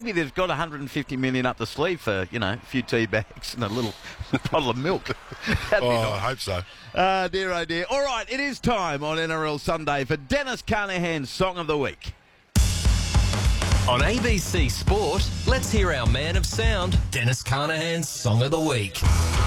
maybe they've got 150 million up the sleeve for, a few tea bags and a little bottle of milk. That'd be nice. I hope so. Dear, oh dear. All right, it is time on NRL Sunday for Dennis Carnahan's Song of the Week. On ABC Sport, let's hear our man of sound, Dennis Carnahan's Song of the Week.